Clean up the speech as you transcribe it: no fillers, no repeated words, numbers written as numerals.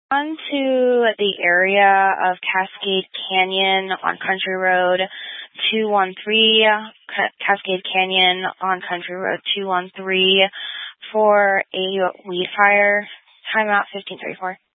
On to the area of Cascade Canyon on Country Road 213, Cascade Canyon on Country Road 213 for a weed fire. Timeout 1534.